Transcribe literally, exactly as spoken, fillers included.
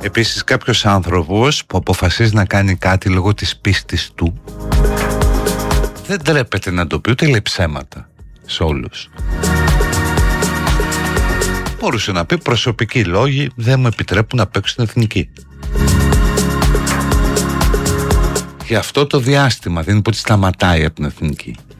Επίσης κάποιος άνθρωπος που αποφασίζει να κάνει κάτι λόγω της πίστης του δεν τρέπεται να το πει, ούτε λέει ψέματα σε όλους. Μπορούσε να πει προσωπικοί λόγοι δεν μου επιτρέπουν να παίξω στην εθνική. Γι' αυτό το διάστημα δεν είναι που τη σταματάει από την εθνική.